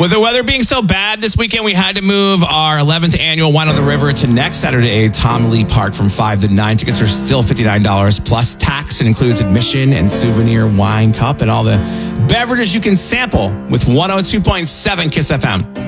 With the weather being so bad this weekend, we had to move our 11th annual Wine on the River to next Saturday at Tom Lee Park from 5 to 9. Tickets are still $59 plus tax. It includes admission and souvenir wine cup and all the beverages you can sample with 102.7 KISS FM.